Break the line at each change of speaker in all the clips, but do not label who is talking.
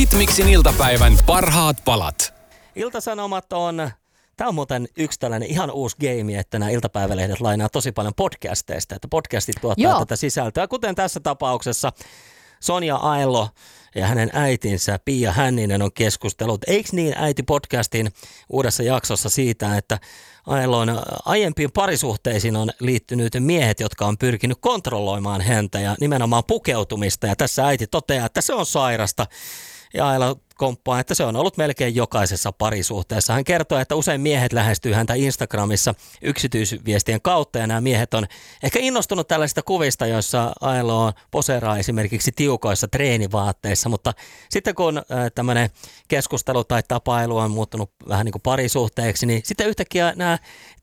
Hitmixin iltapäivän parhaat palat.
Ilta-Sanomat on, tämä on muuten yksi tällainen ihan uusi game, että nämä iltapäivälehdet lainaa tosi paljon podcasteista, että podcastit tuottaa tätä sisältöä, kuten tässä tapauksessa Sonja Ailo ja hänen äitinsä Pia Hänninen on keskustellut. Eikö niin äiti podcastin uudessa jaksossa siitä, että Ailon aiempiin parisuhteisiin on liittynyt miehet, jotka on pyrkinyt kontrolloimaan häntä ja nimenomaan pukeutumista. Ja tässä äiti toteaa, että se on sairasta. Ja Aila komppaa, että se on ollut melkein jokaisessa parisuhteessa. Hän kertoo, että usein miehet lähestyy häntä Instagramissa yksityisviestien kautta ja nämä miehet on ehkä innostunut tällaisista kuvista, joissa Ailo poseeraa esimerkiksi tiukoissa treenivaatteissa, mutta sitten kun tämmöinen keskustelu tai tapailu on muuttunut vähän niin kuin parisuhteeksi, niin sitten yhtäkkiä nämä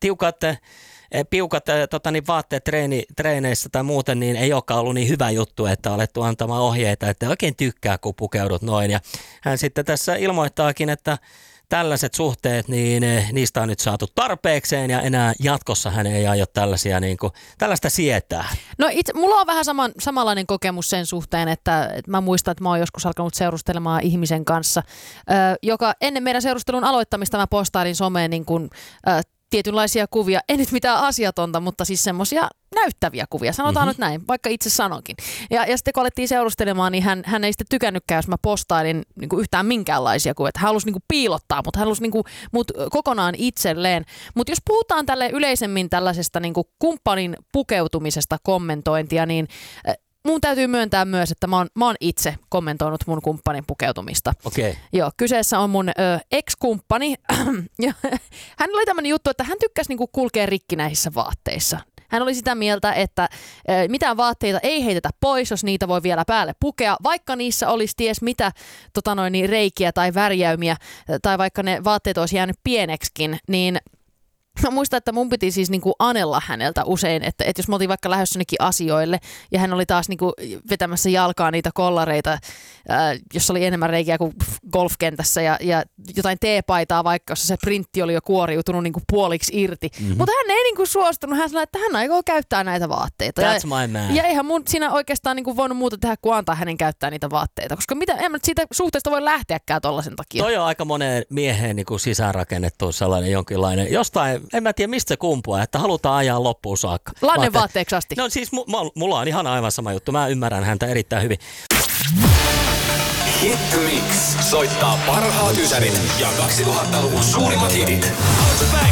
piukat vaatteet treeneissä tai muuten, niin ei olekaan ollut niin hyvä juttu, että alettu antamaan ohjeita, että oikein tykkää, kun pukeudut noin. Ja hän sitten tässä ilmoittaakin, että tällaiset suhteet, niin niistä on nyt saatu tarpeekseen ja enää jatkossa hän ei aio tällaista sietää.
No mulla on vähän samanlainen kokemus sen suhteen, että mä muistan, että mä oon joskus alkanut seurustelemaan ihmisen kanssa, joka ennen meidän seurustelun aloittamista mä postailin someen niin kuin tietynlaisia kuvia, ei nyt mitään asiatonta, mutta siis semmoisia näyttäviä kuvia, sanotaan nyt näin, vaikka itse sanonkin. Ja sitten kun alettiin seurustelemaan, niin hän ei sitten tykännytkään, jos mä postailin niin kuin yhtään minkäänlaisia kuvia. Hän halusi niin kuin piilottaa, mutta hän halusi niin kuin mut kokonaan itselleen. Mutta jos puhutaan tälle yleisemmin tällaisesta niin kuin kumppanin pukeutumisesta kommentointia, niin mun täytyy myöntää myös, että mä oon itse kommentoinut mun kumppanin pukeutumista.
Okei.
Joo, kyseessä on mun ex-kumppani. Ja hän oli tämmöinen juttu, että hän tykkäsi niinku kulkea rikkinäisissä vaatteissa. Hän oli sitä mieltä, että mitään vaatteita ei heitetä pois, jos niitä voi vielä päälle pukea, vaikka niissä olisi ties mitä reikiä tai värjäymiä, tai vaikka ne vaatteet olisi jäänyt pieneksikin, niin mä muistan, että mun piti siis niinku anella häneltä usein, että jos me oltiin vaikka lähdössä jonnekin asioille ja hän oli taas niinku vetämässä jalkaa niitä kollareita, jossa oli enemmän reikiä kuin golfkentässä ja jotain teepaitaa vaikka, jossa se printti oli jo kuoriutunut niinku puoliksi irti. Mutta hän ei niinku suostunut, hän sanoi, että hän aikoo käyttää näitä vaatteita.
That's my man.
Ja eihän mun siinä oikeastaan niinku voinut muuta tehdä kuin antaa hänen käyttää niitä vaatteita, koska en mä siitä suhteesta voi lähteäkään tollaisen takia.
Toi on aika monen miehen niinku sisäänrakennettu sellainen jonkinlainen, jostain, en mä tiedä mistä se kumpuaa, että halutaan ajaa loppuun saakka.
Lannen vaatteeksi asti.
No siis mulla on ihan aivan sama juttu, mä ymmärrän häntä erittäin hyvin.
Hitmix soittaa parhaat ysärit ja 2000-luvun suurimmat hitit.